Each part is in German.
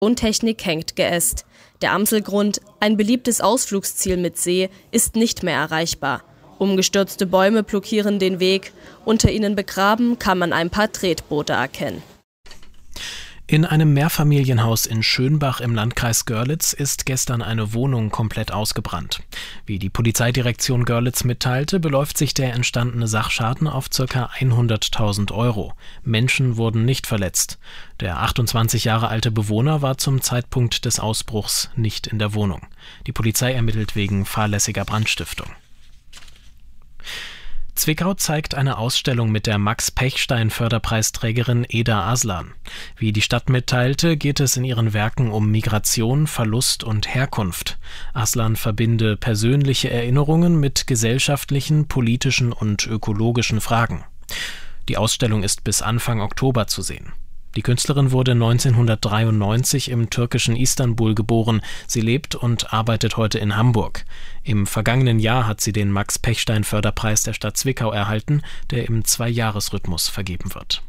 Tontechnik hängt geäst. Der Amselgrund, ein beliebtes Ausflugsziel mit See, ist nicht mehr erreichbar. Umgestürzte Bäume blockieren den Weg. Unter ihnen begraben kann man ein paar Tretboote erkennen. In einem Mehrfamilienhaus in Schönbach im Landkreis Görlitz ist gestern eine Wohnung komplett ausgebrannt. Wie die Polizeidirektion Görlitz mitteilte, beläuft sich der entstandene Sachschaden auf ca. 100.000 €. Menschen wurden nicht verletzt. Der 28 Jahre alte Bewohner war zum Zeitpunkt des Ausbruchs nicht in der Wohnung. Die Polizei ermittelt wegen fahrlässiger Brandstiftung. Zwickau zeigt eine Ausstellung mit der Max-Pechstein-Förderpreisträgerin Eda Aslan. Wie die Stadt mitteilte, geht es in ihren Werken um Migration, Verlust und Herkunft. Aslan verbinde persönliche Erinnerungen mit gesellschaftlichen, politischen und ökologischen Fragen. Die Ausstellung ist bis Anfang Oktober zu sehen. Die Künstlerin wurde 1993 im türkischen Istanbul geboren. Sie lebt und arbeitet heute in Hamburg. Im vergangenen Jahr hat sie den Max-Pechstein-Förderpreis der Stadt Zwickau erhalten, der im 2-Jahres-Rhythmus vergeben wird.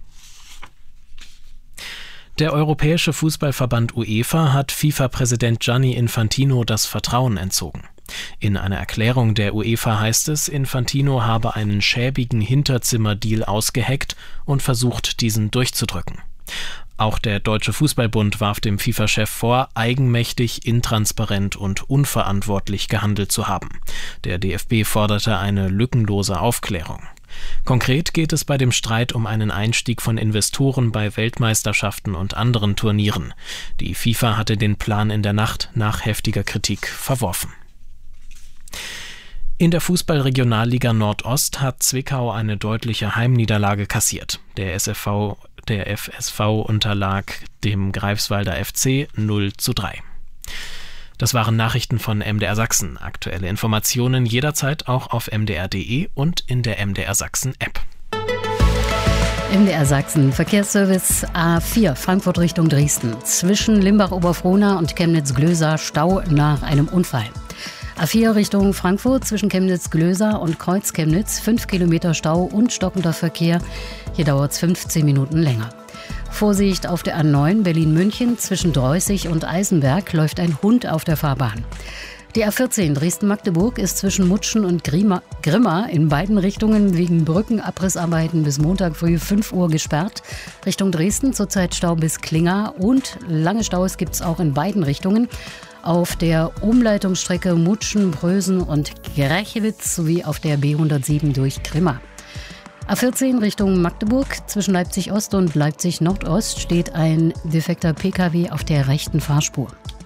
Der Europäische Fußballverband UEFA hat FIFA-Präsident Gianni Infantino das Vertrauen entzogen. In einer Erklärung der UEFA heißt es, Infantino habe einen schäbigen Hinterzimmerdeal ausgeheckt und versucht, diesen durchzudrücken. Auch der Deutsche Fußballbund warf dem FIFA-Chef vor, eigenmächtig, intransparent und unverantwortlich gehandelt zu haben. Der DFB forderte eine lückenlose Aufklärung. Konkret geht es bei dem Streit um einen Einstieg von Investoren bei Weltmeisterschaften und anderen Turnieren. Die FIFA hatte den Plan in der Nacht nach heftiger Kritik verworfen. In der Fußball-Regionalliga Nordost hat Zwickau eine deutliche Heimniederlage kassiert. Der FSV unterlag dem Greifswalder FC 0:3. Das waren Nachrichten von MDR Sachsen. Aktuelle Informationen jederzeit auch auf mdr.de und in der MDR Sachsen App. MDR Sachsen Verkehrsservice A4 Frankfurt Richtung Dresden. Zwischen Limbach-Oberfrohna und Chemnitz-Glöser Stau nach einem Unfall. A4 Richtung Frankfurt zwischen Chemnitz-Glöser und Kreuz-Chemnitz 5 Kilometer Stau und stockender Verkehr. Hier dauert es 15 Minuten länger. Vorsicht auf der A9 Berlin-München zwischen Dreußig und Eisenberg läuft ein Hund auf der Fahrbahn. Die A14 Dresden-Magdeburg ist zwischen Mutschen und Grimma in beiden Richtungen wegen Brückenabrissarbeiten bis Montag früh 5 Uhr gesperrt. Richtung Dresden zurzeit Stau bis Klinga und lange Staus gibt es auch in beiden Richtungen. Auf der Umleitungsstrecke Mutschen, Prösen und Grechewitz sowie auf der B107 durch Grimma. A14 Richtung Magdeburg zwischen Leipzig-Ost und Leipzig-Nordost steht ein defekter Pkw auf der rechten Fahrspur.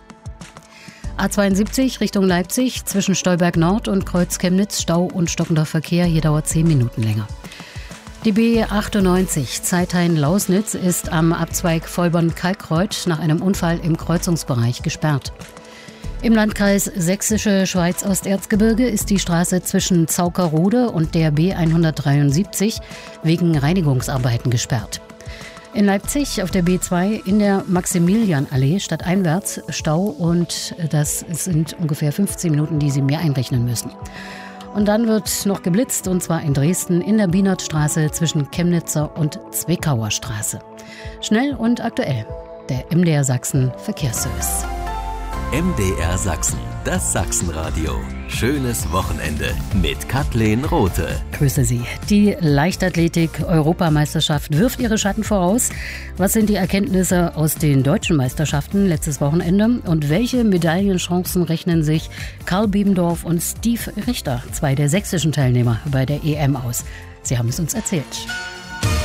A72 Richtung Leipzig zwischen Stolberg Nord und Kreuz Chemnitz Stau und stockender Verkehr, hier dauert 10 Minuten länger. Die B98 Zeithain-Lausnitz ist am Abzweig Vollborn-Kalkreuth nach einem Unfall im Kreuzungsbereich gesperrt. Im Landkreis Sächsische Schweiz-Osterzgebirge ist die Straße zwischen Zaukerode und der B173 wegen Reinigungsarbeiten gesperrt. In Leipzig auf der B2 in der Maximilianallee stadteinwärts Stau und das sind ungefähr 15 Minuten, die Sie mir einrechnen müssen. Und dann wird noch geblitzt und zwar in Dresden in der Bienertstraße zwischen Chemnitzer und Zwickauer Straße. Schnell und aktuell, der MDR Sachsen Verkehrsservice. MDR Sachsen, das Sachsenradio. Schönes Wochenende mit Kathleen Rothe. Grüße Sie. Die Leichtathletik-Europameisterschaft wirft ihre Schatten voraus. Was sind die Erkenntnisse aus den deutschen Meisterschaften letztes Wochenende? Und welche Medaillenchancen rechnen sich Karl Biebendorf und Steve Richter, 2 der sächsischen Teilnehmer bei der EM aus? Sie haben es uns erzählt.